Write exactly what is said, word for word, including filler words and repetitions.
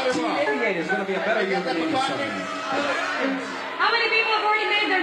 nineteen eighty-eight is going to be a better year for the eighties. How many people have already made their